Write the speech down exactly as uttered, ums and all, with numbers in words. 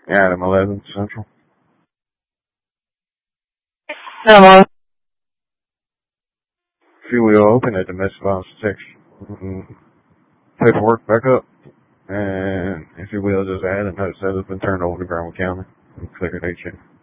Adam eleven Central. Hello. If you will, open a domestic violence detection paperwork back up. And if you will, just add a note that has been turned over to Greenville County and clear it H M.